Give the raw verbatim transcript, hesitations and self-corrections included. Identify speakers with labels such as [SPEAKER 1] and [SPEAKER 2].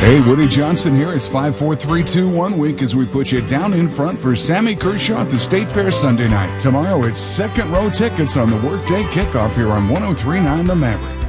[SPEAKER 1] Hey, Woody Johnson here. It's five, four, three, two, one week as we put you down in front for Sammy Kershaw at the State Fair Sunday night. Tomorrow, it's second row tickets on the workday kickoff here on one oh three point nine The Maverick.